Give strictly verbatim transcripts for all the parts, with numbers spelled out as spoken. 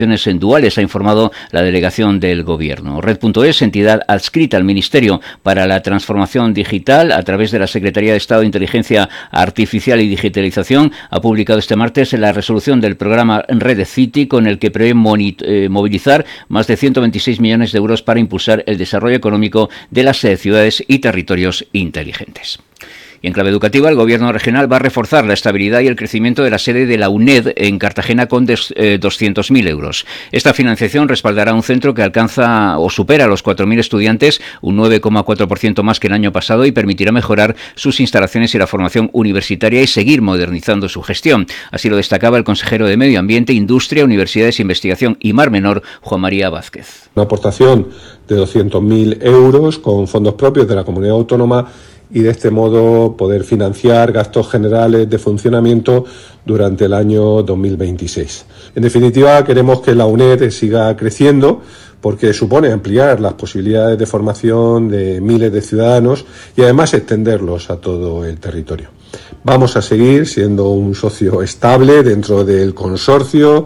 en duales, ha informado la delegación del Gobierno. Red.es, entidad adscrita al Ministerio para la Transformación Digital, a través de la Secretaría de Estado de Inteligencia Artificial y Digitalización, ha publicado este martes la resolución del programa Red City, con el que prevé eh, movilizar más de ciento veintiséis millones de euros para impulsar el desarrollo económico de las eh, ciudades y territorios inteligentes. Y en clave educativa, el Gobierno regional va a reforzar la estabilidad y el crecimiento de la sede de la UNED en Cartagena con eh, doscientos mil euros. Esta financiación respaldará un centro que alcanza o supera los cuatro mil estudiantes, un nueve coma cuatro por ciento más que el año pasado, y permitirá mejorar sus instalaciones y la formación universitaria y seguir modernizando su gestión. Así lo destacaba el consejero de Medio Ambiente, Industria, Universidades, Investigación y Mar Menor, Juan María Vázquez. Una aportación de doscientos mil euros con fondos propios de la comunidad autónoma, y de este modo poder financiar gastos generales de funcionamiento durante el año dos mil veintiséis. En definitiva, queremos que la UNED siga creciendo, porque supone ampliar las posibilidades de formación de miles de ciudadanos y además extenderlos a todo el territorio. Vamos a seguir siendo un socio estable dentro del consorcio.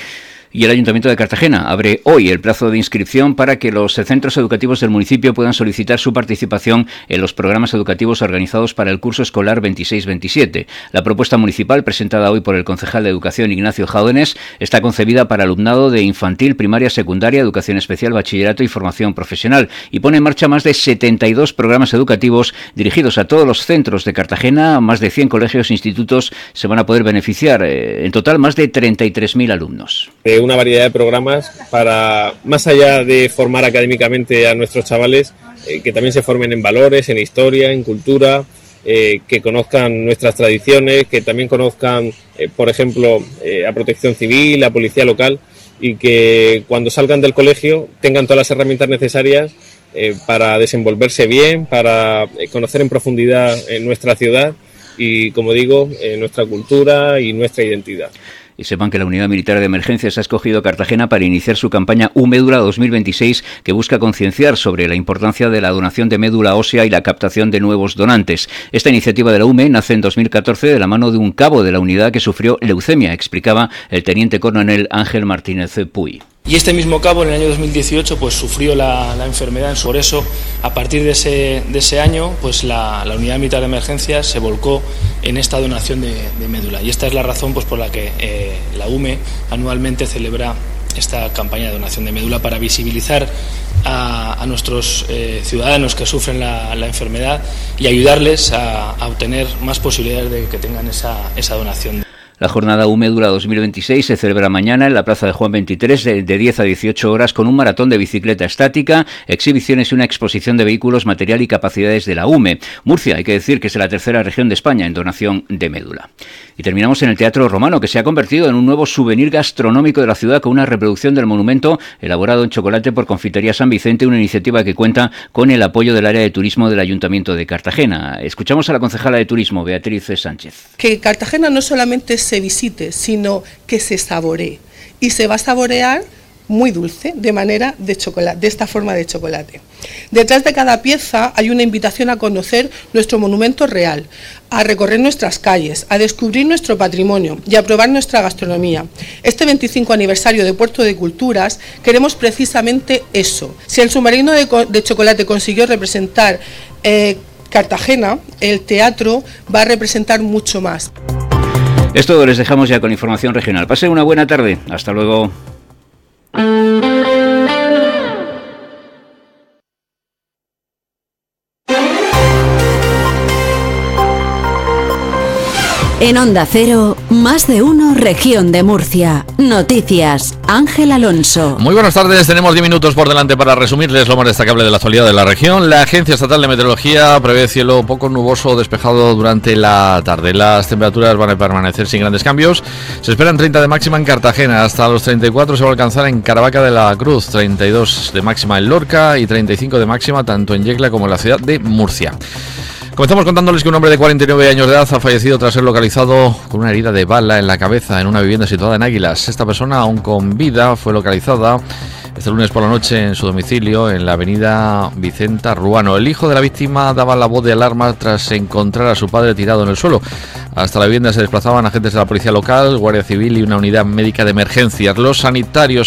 Y el Ayuntamiento de Cartagena abre hoy el plazo de inscripción para que los centros educativos del municipio puedan solicitar su participación en los programas educativos organizados para el curso escolar veintiséis veintisiete. La propuesta municipal, presentada hoy por el concejal de Educación, Ignacio Jóvenes, está concebida para alumnado de infantil, primaria, secundaria, educación especial, bachillerato y formación profesional, y pone en marcha más de setenta y dos programas educativos dirigidos a todos los centros de Cartagena. Más de cien colegios e institutos se van a poder beneficiar. En total, más de treinta y tres mil alumnos. Una variedad de programas para, más allá de formar académicamente a nuestros chavales, eh, que también se formen en valores, en historia, en cultura, eh, que conozcan nuestras tradiciones, que también conozcan, eh, por ejemplo, eh, a Protección Civil, a Policía Local, y que cuando salgan del colegio tengan todas las herramientas necesarias eh, para desenvolverse bien, para eh, conocer en profundidad eh, nuestra ciudad y, como digo, eh, nuestra cultura y nuestra identidad. Y sepan que la Unidad Militar de Emergencias ha escogido Cartagena para iniciar su campaña U-Médula dos mil veintiséis, que busca concienciar sobre la importancia de la donación de médula ósea y la captación de nuevos donantes. Esta iniciativa de la U M E nace en dos mil catorce de la mano de un cabo de la unidad que sufrió leucemia, explicaba el teniente coronel Ángel Martínez Puy. Y este mismo cabo, en el año dos mil dieciocho, pues sufrió la, la enfermedad. Por eso, a partir de ese, de ese año, pues la, la Unidad Militar de Emergencias se volcó en esta donación de, de médula. Y esta es la razón, pues, por la que eh, la U M E anualmente celebra esta campaña de donación de médula, para visibilizar a, a nuestros eh, ciudadanos que sufren la, la enfermedad y ayudarles a, a obtener más posibilidades de que tengan esa, esa donación. La jornada U-Médula dos mil veintiséis se celebra mañana en la Plaza de Juan veintitrés de, de diez a dieciocho horas, con un maratón de bicicleta estática, exhibiciones y una exposición de vehículos, material y capacidades de la U M E. Murcia, hay que decir que es la tercera región de España en donación de médula. Y terminamos en el Teatro Romano, que se ha convertido en un nuevo souvenir gastronómico de la ciudad, con una reproducción del monumento elaborado en chocolate por Confitería San Vicente, una iniciativa que cuenta con el apoyo del área de turismo del Ayuntamiento de Cartagena. Escuchamos a la concejala de Turismo, Beatriz Sánchez. Que Cartagena no solamente es se visite, sino que se saboree, y se va a saborear muy dulce, de manera de chocolate, de esta forma de chocolate. Detrás de cada pieza hay una invitación a conocer nuestro monumento real, a recorrer nuestras calles, a descubrir nuestro patrimonio y a probar nuestra gastronomía. Este veinticinco aniversario de Puerto de Culturas queremos precisamente eso. Si el submarino de, de chocolate consiguió representar eh, Cartagena, el teatro va a representar mucho más. Esto les dejamos ya con información regional. Pasen una buena tarde. Hasta luego. En Onda Cero, más de uno, región de Murcia. Noticias, Ángel Alonso. Muy buenas tardes, tenemos diez minutos por delante para resumirles lo más destacable de la actualidad de la región. La Agencia Estatal de Meteorología prevé cielo poco nuboso o despejado durante la tarde. Las temperaturas van a permanecer sin grandes cambios. Se esperan treinta de máxima en Cartagena, hasta los treinta y cuatro se va a alcanzar en Caravaca de la Cruz, treinta y dos de máxima en Lorca y treinta y cinco de máxima tanto en Yecla como en la ciudad de Murcia. Comenzamos contándoles que un hombre de cuarenta y nueve años de edad ha fallecido tras ser localizado con una herida de bala en la cabeza en una vivienda situada en Águilas. Esta persona, aún con vida, fue localizada este lunes por la noche en su domicilio en la avenida Vicenta Ruano. El hijo de la víctima daba la voz de alarma tras encontrar a su padre tirado en el suelo. Hasta la vivienda se desplazaban agentes de la policía local, Guardia Civil y una unidad médica de emergencias. Los sanitarios